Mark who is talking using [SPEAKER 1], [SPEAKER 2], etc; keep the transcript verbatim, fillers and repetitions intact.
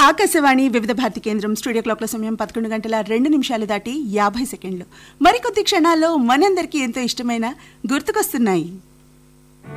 [SPEAKER 1] ఆకాశవాణి వివిధ భారతి కేంద్రం స్టూడియో క్లాక్ల సమయం పదకొండు గంటల రెండు నిమిషాలు దాటి యాభై సెకండ్లు. మరికొద్ది క్షణాల్లో మనందరికీ ఎంతో ఇష్టమైన గుర్తుకొస్తున్నాయి.